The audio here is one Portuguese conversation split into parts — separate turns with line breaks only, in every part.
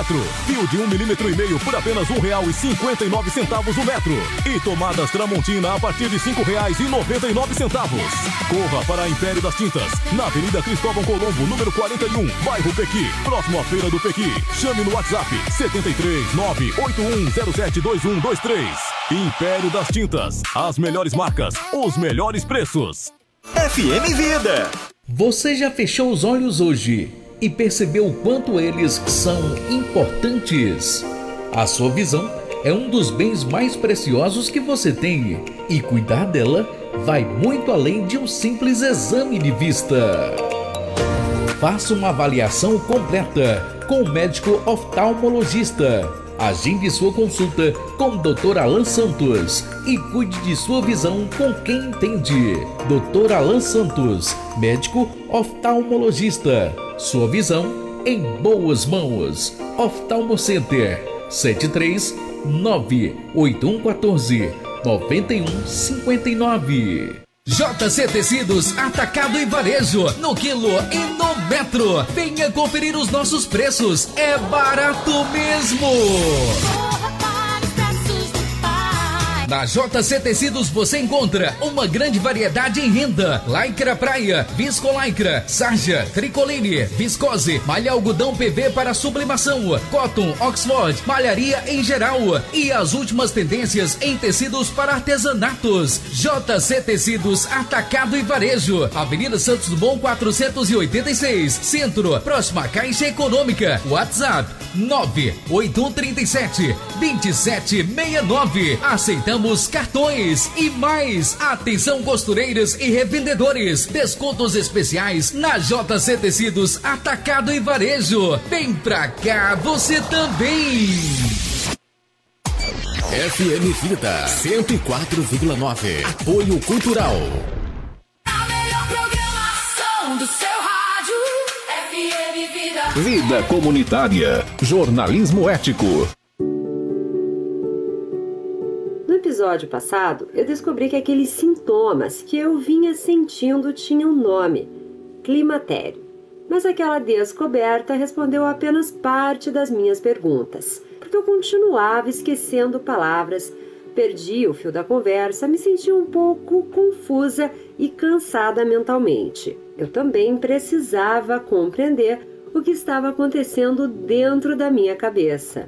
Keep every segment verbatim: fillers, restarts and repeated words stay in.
metro. Fio de um milímetro e meio por apenas um real e cinquenta e nove centavos o metro. E tomadas Tramontina a partir de cinco reais e noventa e nove centavos. Corra para a Império das Tintas, na Avenida Cristóvão Colombo, número quarenta e um, bairro Pequi, próximo à Feira do Pequi. Chame no WhatsApp setenta e três, nove oito um zero sete dois um dois três. Império das Tintas, as melhores marcas, os melhores preços.
F M Vida.
Você já fechou os olhos hoje e percebeu o quanto eles são importantes? A sua visão é um dos bens mais preciosos que você tem, e cuidar dela vai muito além de um simples exame de vista. Faça uma avaliação completa com o médico oftalmologista. Agende sua consulta com o doutor Alan Santos e cuide de sua visão com quem entende. doutor Alan Santos, médico oftalmologista. Sua visão em boas mãos. Oftalmo Center sete três nove oito um um quatro nove um cinco nove. J C Tecidos, atacado e varejo, no quilo e no metro. Venha conferir os nossos preços, é barato mesmo. Na J C Tecidos você encontra uma grande variedade em renda: lycra praia, viscolaicra, sarja, tricoline, viscose, malha algodão P V para sublimação, cotton, Oxford, malharia em geral e as últimas tendências em tecidos para artesanatos. J C Tecidos, atacado e varejo, Avenida Santos Dumont quatrocentos e oitenta e seis, Centro, próxima à Caixa Econômica. WhatsApp nove oito um três sete dois sete seis nove. Aceitamos cartões e mais. Atenção costureiras e revendedores, descontos especiais na J C Tecidos, atacado e varejo. Vem pra cá você também.
F M Vida cento e quatro vírgula nove. Apoio Cultural.
A melhor programação do seu rádio. F M Vida.
Vida comunitária. Jornalismo ético.
No episódio passado, eu descobri que aqueles sintomas que eu vinha sentindo tinham nome: climatério. Mas aquela descoberta respondeu apenas parte das minhas perguntas, porque eu continuava esquecendo palavras, perdi o fio da conversa, me senti um pouco confusa e cansada mentalmente. Eu também precisava compreender o que estava acontecendo dentro da minha cabeça.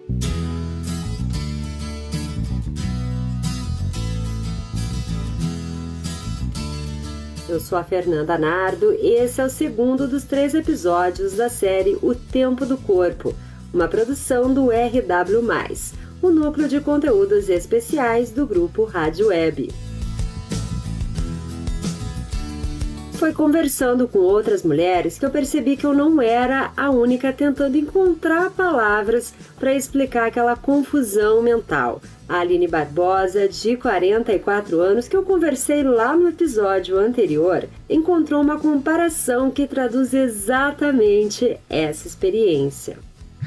Eu sou a Fernanda Nardo e esse é o segundo dos três episódios da série O Tempo do Corpo, uma produção do R W mais, o núcleo de conteúdos especiais do grupo Rádio Web. Foi conversando com outras mulheres que eu percebi que eu não era a única tentando encontrar palavras para explicar aquela confusão mental. A Aline Barbosa, de quarenta e quatro anos, que eu conversei lá no episódio anterior, encontrou uma comparação que traduz exatamente essa experiência.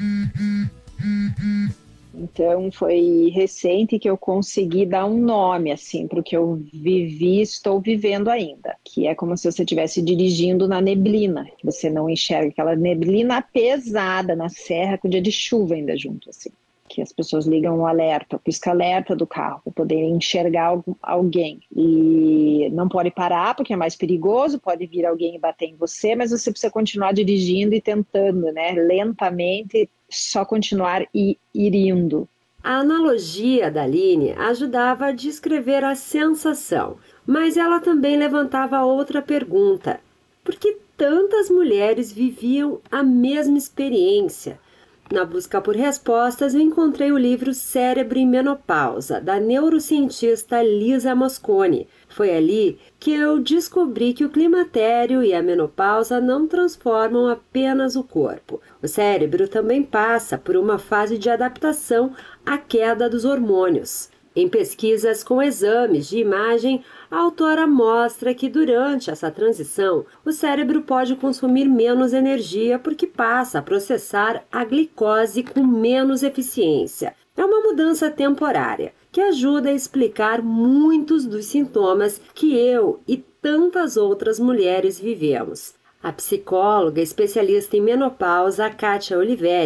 Então foi recente que eu consegui dar um nome assim para o que eu vivi e estou vivendo ainda, que é como se você estivesse dirigindo na neblina, que você não enxerga aquela neblina pesada na serra com dia de chuva ainda junto, assim, que as pessoas ligam o alerta, o pisca-alerta do carro para poder enxergar alguém, e não pode parar porque é mais perigoso, pode vir alguém e bater em você, mas você precisa continuar dirigindo e tentando, né, lentamente, só continuar e ir indo.
A analogia da Aline ajudava a descrever a sensação, mas ela também levantava outra pergunta: por que tantas mulheres viviam a mesma experiência? Na busca por respostas, eu encontrei o livro Cérebro em Menopausa, da neurocientista Lisa Mosconi. Foi ali que eu descobri que o climatério e a menopausa não transformam apenas o corpo. O cérebro também passa por uma fase de adaptação à queda dos hormônios. Em pesquisas com exames de imagem, a autora mostra que durante essa transição, o cérebro pode consumir menos energia porque passa a processar a glicose com menos eficiência. É uma mudança temporária que ajuda a explicar muitos dos sintomas que eu e tantas outras mulheres vivemos. A psicóloga especialista em menopausa, Kátia Oliveri,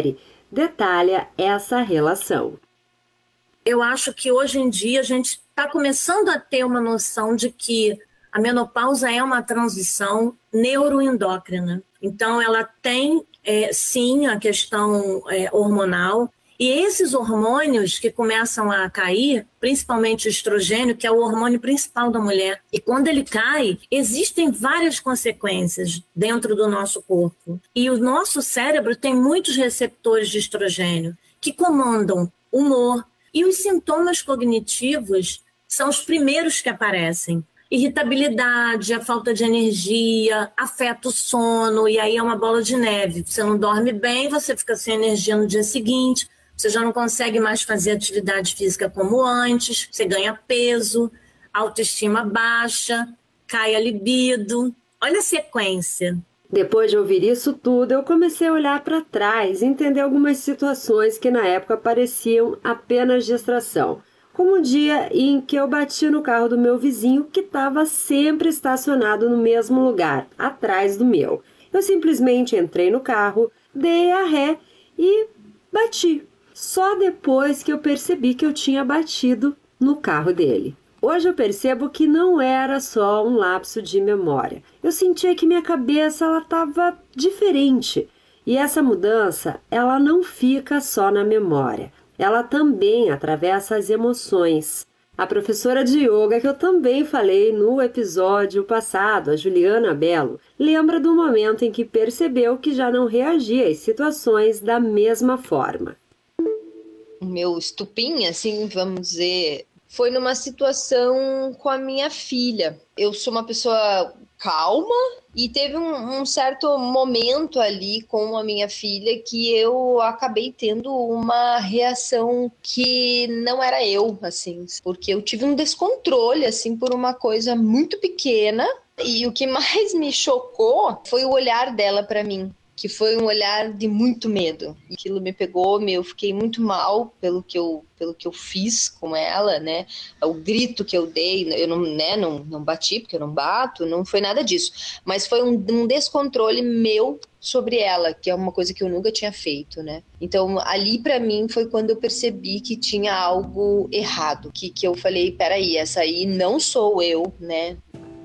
detalha essa relação.
Eu acho que hoje em dia a gente está começando a ter uma noção de que a menopausa é uma transição neuroendócrina. Então, ela tem, é, sim, a questão é, hormonal. E esses hormônios que começam a cair, principalmente o estrogênio, que é o hormônio principal da mulher, e quando ele cai, existem várias consequências dentro do nosso corpo. E o nosso cérebro tem muitos receptores de estrogênio que comandam humor, e os sintomas cognitivos são os primeiros que aparecem. Irritabilidade, a falta de energia, afeta o sono, e aí é uma bola de neve. Você não dorme bem, você fica sem energia no dia seguinte, você já não consegue mais fazer atividade física como antes, você ganha peso, autoestima baixa, cai a libido. Olha a sequência.
Depois de ouvir isso tudo, eu comecei a olhar para trás e entender algumas situações que na época pareciam apenas distração. Como um dia em que eu bati no carro do meu vizinho que estava sempre estacionado no mesmo lugar, atrás do meu. Eu simplesmente entrei no carro, dei a ré e bati. Só depois que eu percebi que eu tinha batido no carro dele. Hoje eu percebo que não era só um lapso de memória. Eu sentia que minha cabeça ela estava diferente. E essa mudança, ela não fica só na memória. Ela também atravessa as emoções. A professora de yoga, que eu também falei no episódio passado, a Juliana Belo, lembra do momento em que percebeu que já não reagia às situações da mesma forma.
O meu estupim, assim, vamos dizer, foi numa situação com a minha filha. Eu sou uma pessoa calma e teve um, um certo momento ali com a minha filha que eu acabei tendo uma reação que não era eu, assim, porque eu tive um descontrole, assim, por uma coisa muito pequena, e o que mais me chocou foi o olhar dela para mim, que foi um olhar de muito medo. E aquilo me pegou, eu fiquei muito mal pelo que eu, pelo que eu fiz com ela, né? O grito que eu dei, eu não, né, não, não bati, porque eu não bato, não foi nada disso. Mas foi um, um descontrole meu sobre ela, que é uma coisa que eu nunca tinha feito, né? Então, ali pra mim foi quando eu percebi que tinha algo errado, que, que eu falei, peraí, essa aí não sou eu, né?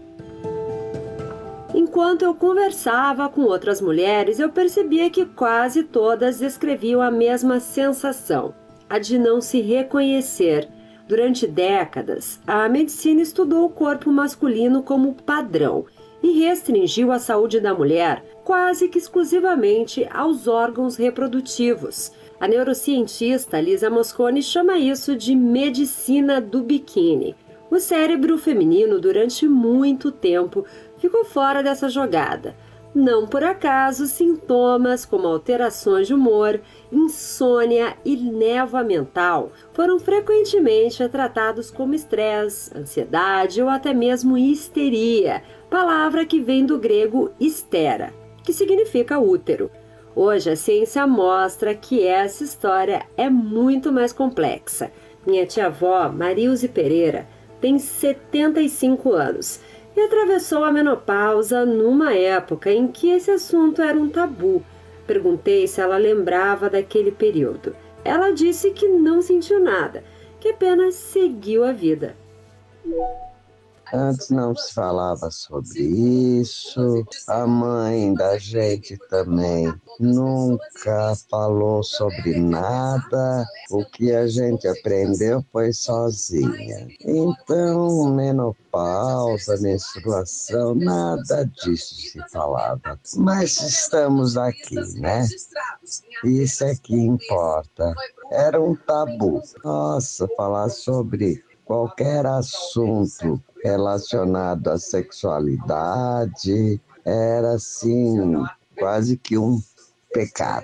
Enquanto eu conversava com outras mulheres, eu percebia que quase todas descreviam a mesma sensação, a de não se reconhecer. Durante décadas, a medicina estudou o corpo masculino como padrão e restringiu a saúde da mulher quase que exclusivamente aos órgãos reprodutivos. A neurocientista Lisa Mosconi chama isso de medicina do biquíni. O cérebro feminino, durante muito tempo, ficou fora dessa jogada. Não por acaso, sintomas como alterações de humor, insônia e névoa mental foram frequentemente tratados como estresse, ansiedade ou até mesmo histeria, palavra que vem do grego histera, que significa útero. Hoje a ciência mostra que essa história é muito mais complexa. Minha tia-avó, Marilze Pereira, tem setenta e cinco anos e atravessou a menopausa numa época em que esse assunto era um tabu. Perguntei se ela lembrava daquele período. Ela disse que não sentiu nada, que apenas seguiu a vida.
Antes não se falava sobre isso, a mãe da gente também nunca falou sobre nada, o que a gente aprendeu foi sozinha. Então, menopausa, menstruação, nada disso se falava. Mas estamos aqui, né? Isso é que importa. Era um tabu. Nossa, falar sobre qualquer assunto relacionado à sexualidade era, assim, quase que um pecado.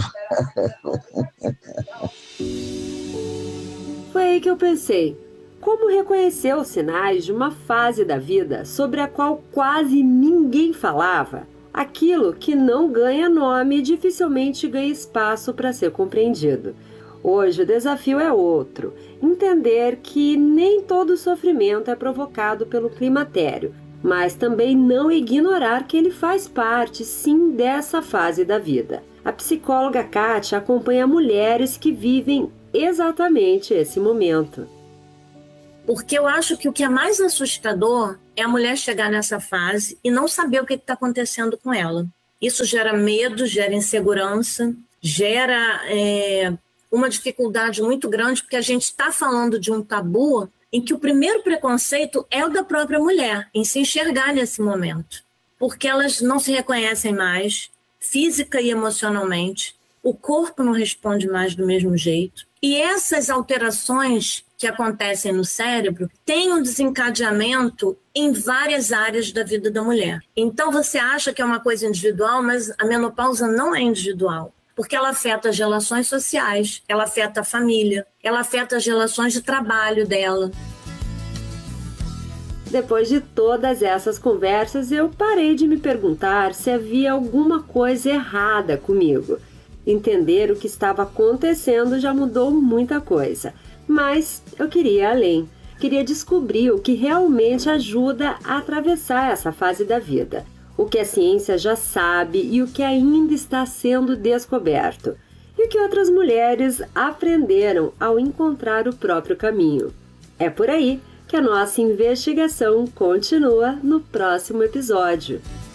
Foi aí que eu pensei, como reconhecer os sinais de uma fase da vida sobre a qual quase ninguém falava? Aquilo que não ganha nome dificilmente ganha espaço para ser compreendido. Hoje o desafio é outro, entender que nem todo sofrimento é provocado pelo climatério, mas também não ignorar que ele faz parte, sim, dessa fase da vida. A psicóloga Kátia acompanha mulheres que vivem exatamente esse momento.
Porque eu acho que o que é mais assustador é a mulher chegar nessa fase e não saber o que está acontecendo com ela. Isso gera medo, gera insegurança, gera é, uma dificuldade muito grande, porque a gente está falando de um tabu em que o primeiro preconceito é o da própria mulher, em se enxergar nesse momento. Porque elas não se reconhecem mais, física e emocionalmente, o corpo não responde mais do mesmo jeito. E essas alterações que acontecem no cérebro têm um desencadeamento em várias áreas da vida da mulher. Então você acha que é uma coisa individual, mas a menopausa não é individual, porque ela afeta as relações sociais, ela afeta a família, ela afeta as relações de trabalho dela.
Depois de todas essas conversas, eu parei de me perguntar se havia alguma coisa errada comigo. Entender o que estava acontecendo já mudou muita coisa, mas eu queria ir além. Queria descobrir o que realmente ajuda a atravessar essa fase da vida, o que a ciência já sabe e o que ainda está sendo descoberto, e o que outras mulheres aprenderam ao encontrar o próprio caminho. É por aí que a nossa investigação continua no próximo episódio.